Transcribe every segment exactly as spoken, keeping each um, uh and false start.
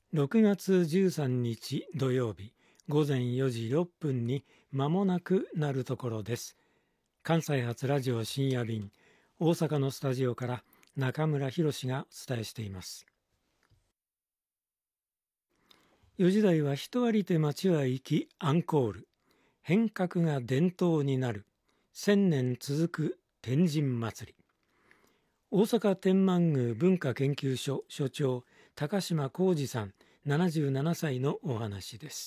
ろくがつじゅうさんにち土曜日ごぜんよじろっぷんに間もなくなるところです。関西発ラジオ深夜便、大阪のスタジオから中村博がお伝えしています。よじ台は人ありて町は行きアンコール、変革が伝統になる千年続く天神祭り。大阪天満宮文化研究所所長高島浩二さんななじゅうななさいのお話です。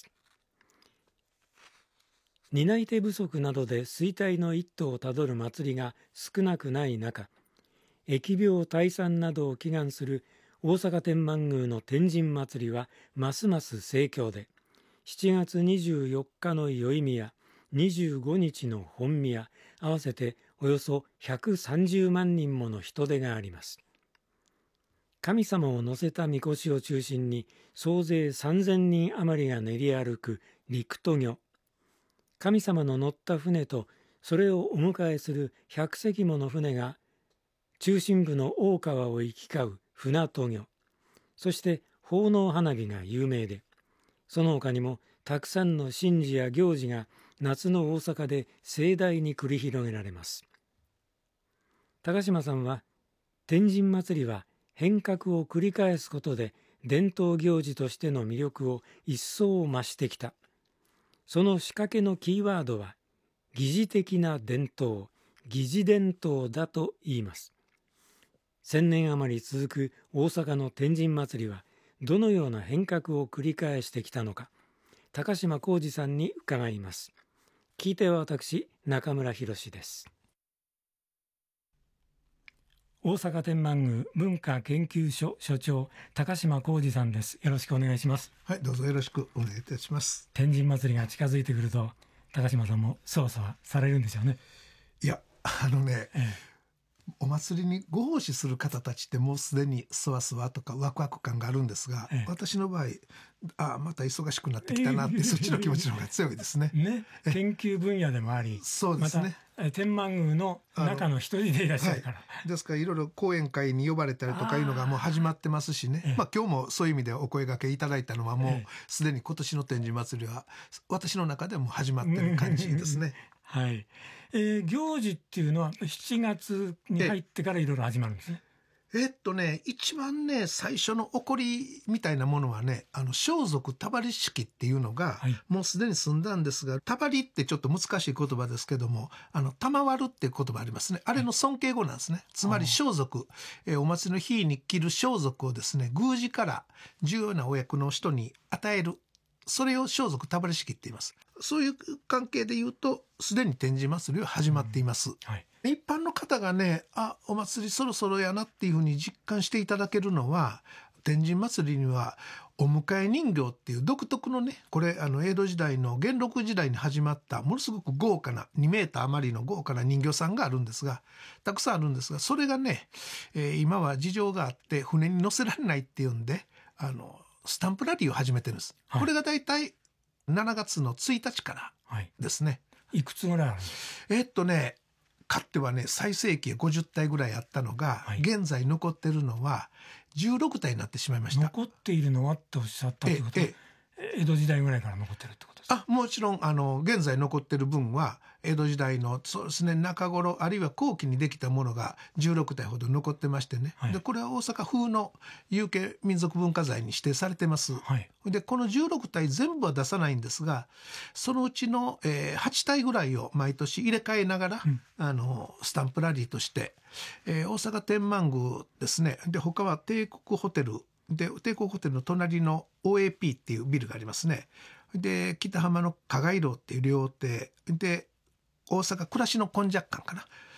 担い手不足などで衰退の一途をたどる祭りが少なくない中、疫病退散などを祈願する大阪天満宮の天神祭りはますます盛況で、しちがつにじゅうよっかの宵宮、にじゅうごにちの本宮、合わせておよそひゃくさんじゅうまんにんもの人出があります。神様を乗せた神輿を中心に総勢さんぜんにん余りが練り歩く陸渡御。神様の乗った船とそれをお迎えするひゃくせきもの船が中心部の大川を行き交う船渡御。そして奉納花火が有名で、その他にもたくさんの神事や行事が夏の大阪で盛大に繰り広げられます。高島さんは、天神祭りは変革を繰り返すことで伝統行事としての魅力を一層増してきた。その仕掛けのキーワードは疑似的な伝統、疑似伝統だと言います。千年余り続く大阪の天神祭りはどのような変革を繰り返してきたのか、高島浩二さんに伺います。聞いては私、中村博です。大阪天満宮文化研究所所長高島浩二さんです。よろしくお願いします。 はい、どうぞよろしくお願いいたします。 天神祭りが近づいてくると高島さんもそわそわされるんでしょうね。 いや、あのね、 ええ、 お祭りにご奉仕する方たちってもうすでにそわそわとかワクワク感があるんですが、 ええ、 私の場合、あまた忙しくなってきたなって、ええ、そっちの気持ちの方が強いですね。 ね、研究分野でもあり、 そうですね。 また天満宮の中の一人でいらっしゃるから、 はい、ですからいろいろ講演会に呼ばれたりとかいうのがもう始まってますしね、まあ、今日もそういう意味でお声掛けいただいたのはもうすでに今年の天神祭りは私の中でも始まってる感じですね。 はい、えー、行事っていうのはしちがつに入ってからいろいろ始まるんですね。 えっとね、一番ね最初の起こりみたいなものはね、あの装束たばり式っていうのが、はい、もうすでに済んだんですが、たばりってちょっと難しい言葉ですけども、あの賜るっていう言葉ありますね。あれの尊敬語なんですね、はい、つまり装束、えー、お祭りの日に着る装束をですね、宮司から重要なお役の人に与える、それを装束たばり式って言います。そういう関係で言うとすでに天神祭りは始まっています、うん、はい、一般の方がね、あ、お祭りそろそろやなっていうふうに実感していただけるのは、天神祭りにはお迎え人形っていう独特のね、これあの江戸時代の元禄時代に始まったものすごく豪華なにメーター余りの豪華な人形さんがあるんですが、たくさんあるんですが、それがね、えー、今は事情があって船に乗せられないっていうんで、あのスタンプラリーを始めてるんです、はい、これがだいたいしちがつのついたちからですね、 はい、いくつぐらいあるんですか？ えー、っとねかってはね、最盛期ごじゅったいぐらいあったのが、はい、現在残ってるのはじゅうろくたいになってしまいました。 残っているのはっておっしゃったってことは、ええ、江戸時代ぐらいから残ってるってことですか？ あ、もちろんあの現在残ってる分は江戸時代のそうですね、中頃あるいは後期にできたものがじゅうろくたいほど残ってましてね、はい、でこれは大阪風の有形民族文化財に指定されてます、はい、でこのじゅうろくたい全部は出さないんですが、そのうちの、えー、はちたいぐらいを毎年入れ替えながら、うん、あのスタンプラリーとして、えー、大阪天満宮ですね、で他は帝国ホテルで、帝国ホテルの隣の オーエーピー っていうビルがありますね。で北浜の加賀井楼っていう料亭で、大阪暮らしの根雀館かな、